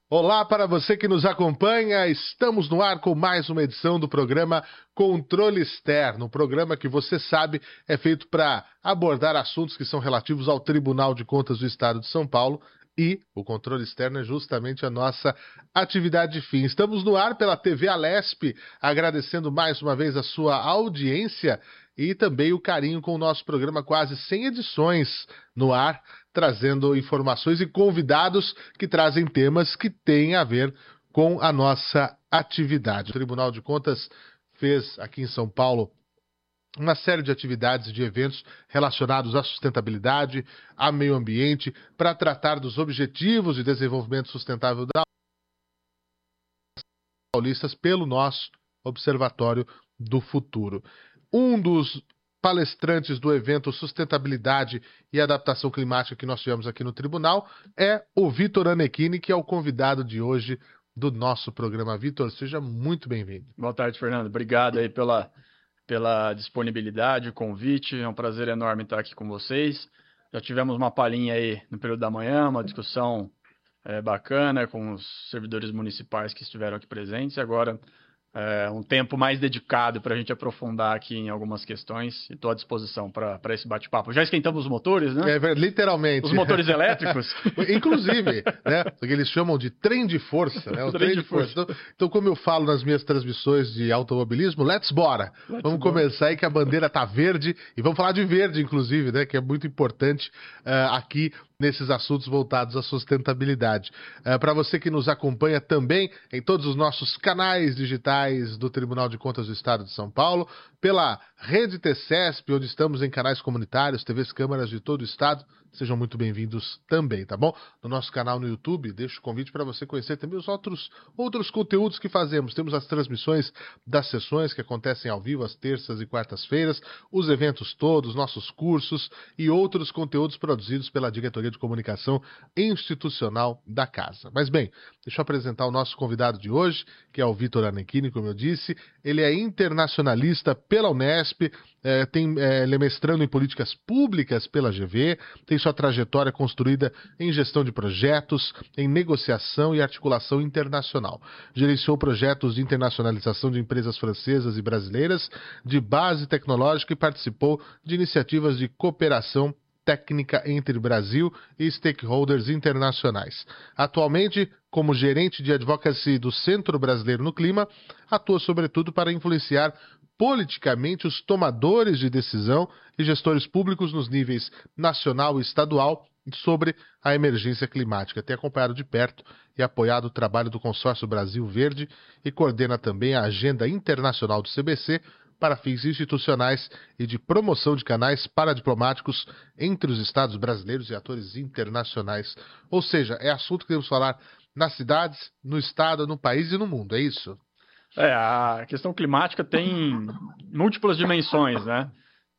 Olá para você que nos acompanha, estamos no ar com mais uma edição do programa Controle Externo, um programa que você sabe é feito para abordar assuntos que são relativos ao Tribunal de Contas do Estado de São Paulo e o controle externo é justamente a nossa atividade de fim. Estamos no ar pela TV Alesp, agradecendo mais uma vez a sua audiência e também o carinho com o nosso programa, quase 100 edições no ar, trazendo informações e convidados que trazem temas que têm a ver com a nossa atividade. O Tribunal de Contas fez aqui em São Paulo uma série de atividades e de eventos relacionados à sustentabilidade, ao meio ambiente, para tratar dos objetivos de desenvolvimento sustentável da paulistas pelo nosso Observatório do Futuro. Um dos palestrantes do evento Sustentabilidade e Adaptação Climática que nós tivemos aqui no Tribunal é o Vitor Anechini, que é o convidado de hoje do nosso programa. Vitor, seja muito bem-vindo. Boa tarde, Fernando. Obrigado aí pela disponibilidade, o convite. É um prazer enorme estar aqui com vocês. Já tivemos uma palhinha aí no período da manhã, uma discussão bacana com os servidores municipais que estiveram aqui presentes. Agora, um tempo mais dedicado para a gente aprofundar aqui em algumas questões e estou à disposição para esse bate-papo. Já esquentamos os motores, né? Literalmente. Os motores elétricos. Inclusive, né? O que eles chamam de trem de força, né? O trem de força. Então, como eu falo nas minhas transmissões de automobilismo, bora! Vamos começar aí que a bandeira tá verde e vamos falar de verde, inclusive, né? Que é muito importante aqui nesses assuntos voltados à sustentabilidade. Para você que nos acompanha também em todos os nossos canais digitais do Tribunal de Contas do Estado de São Paulo, pela Rede TCESP, onde estamos em canais comunitários, TVs Câmaras de todo o Estado, sejam muito bem-vindos também, tá bom? No nosso canal no YouTube, deixo o convite para você conhecer também os outros conteúdos que fazemos. Temos as transmissões das sessões que acontecem ao vivo às terças e quartas-feiras, os eventos todos, nossos cursos e outros conteúdos produzidos pela Diretoria de Comunicação Institucional da Casa. Mas bem, deixa eu apresentar o nosso convidado de hoje, que é o Vitor Anechini, como eu disse. Ele é internacionalista pela Unesp, ele é mestrando em políticas públicas pela GV, tem sua trajetória construída em gestão de projetos, em negociação e articulação internacional. Gerenciou projetos de internacionalização de empresas francesas e brasileiras de base tecnológica e participou de iniciativas de cooperação técnica entre Brasil e stakeholders internacionais. Atualmente, como gerente de advocacy do Centro Brasileiro no Clima, atua sobretudo para influenciar politicamente os tomadores de decisão e gestores públicos nos níveis nacional e estadual sobre a emergência climática. Tem acompanhado de perto e apoiado o trabalho do Consórcio Brasil Verde e coordena também a agenda internacional do CBC para fins institucionais e de promoção de canais paradiplomáticos entre os estados brasileiros e atores internacionais. Ou seja, é assunto que devemos falar nas cidades, no estado, no país e no mundo, é isso? A questão climática tem múltiplas dimensões, né?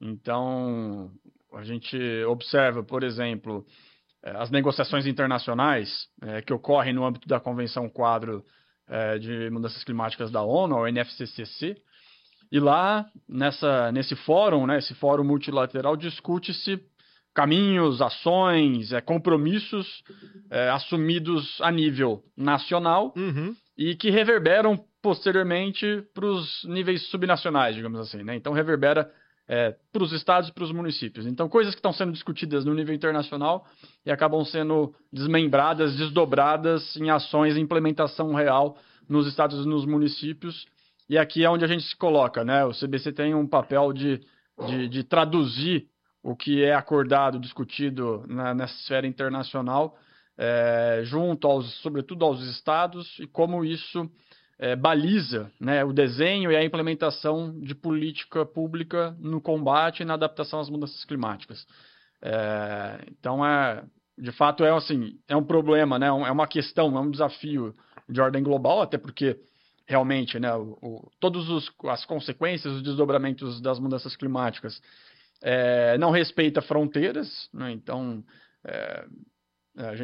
Então, a gente observa, por exemplo, as negociações internacionais que ocorrem no âmbito da Convenção Quadro de Mudanças Climáticas da ONU, a NFCCC, e lá, nesse fórum, né, esse fórum multilateral, discute-se caminhos, ações, compromissos assumidos a nível nacional e que reverberam posteriormente para os níveis subnacionais, digamos assim, né? Então, reverbera para os estados e para os municípios. Então, coisas que estão sendo discutidas no nível internacional e acabam sendo desmembradas, desdobradas em ações e implementação real nos estados e nos municípios. E aqui é onde a gente se coloca, né? O CBC tem um papel de traduzir o que é acordado, discutido nessa esfera internacional, junto, sobretudo, aos estados, e como isso baliza, né, o desenho e a implementação de política pública no combate e na adaptação às mudanças climáticas. Então, de fato, é um problema, né? É uma questão, é um desafio de ordem global, até porque realmente, né, todas as consequências, os desdobramentos das mudanças climáticas não respeita fronteiras, né? Então, a gente